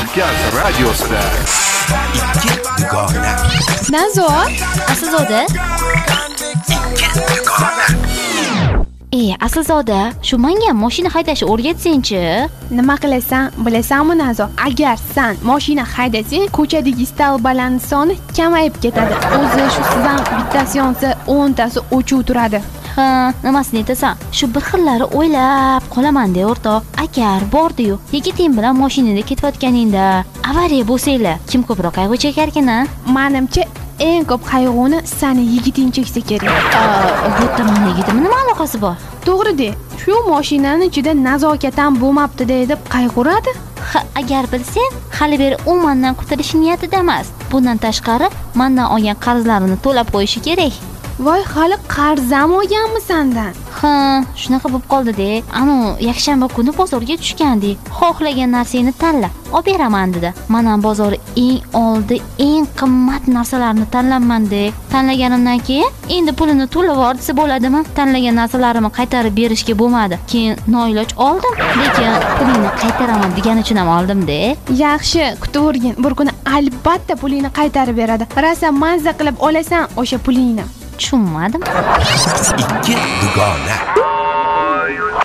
Markaz radiosida ikki dugona. Nazo, Aslzoda? Aslzoda, shu menga mashina haydashni o'rgatsang-chi. nima qilasan? Bilasanmi Nazo? Agar sen mashina haydasang, ko'chadagi stal baland soni kamayib ketadi. O'zi shu sizdan bittasi yonsa, 10 tasi o'chuv turadi. Ha, nimasini aytasan? Shu bir xillari o'ylab qolaman-da, o'rtoq. Agar bordi-yu, yigiting bilan mashinada ketayotganingda avariya bo'lsanglar, kim ko'proq qayg'u chekarkan-a? Menimcha eng ko'p qayg'uni seni yigiting cheksa kerak. Bu yerda meni yigitimning nima aloqasi bor? To'g'ri-de. Shu mashinani ichida nazokatam bo'lmabdi deb qayg'uradi. Ha, agar bilsang, hali beri u mendan qutulish niyatida emas. Bundan tashqari, mendan olgan qarzlarini to'lab qo'yishi kerak. Voy, hali qarzam olganmi sendan? Ha, shunaqa bo'lib qoldi-da. Yakshanba kuni bozorga tushgandi. Xohlagan narsangni tanla, olib beraman dedi. Men ham bozor eng qimmat narsalarni tanlayman-da. Tanlaganimdan keyin endi pulini to'lab yuborsa bo'ladimi? Tanlagan narsalarimni qaytarib berishga bo'lmadi. Keyin noiloj oldim, lekin pulingni qaytaraman degan uchun ham oldim-da. Yaxshi, kutib o'rgin. Bir kuni albatta pulingni qaytarib beradi. Rosa mazza qilib olasan o'sha pulingni. Tushunmadim. Ikki dugona.